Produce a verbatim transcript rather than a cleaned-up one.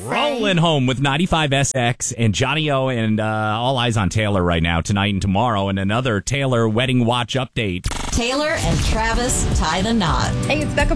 Rolling home with ninety-five S X and Johnny O and uh, all eyes on Taylor right now, tonight and tomorrow, and another Taylor Wedding Watch update. Taylor and Travis tie the knot. Hey, it's Becca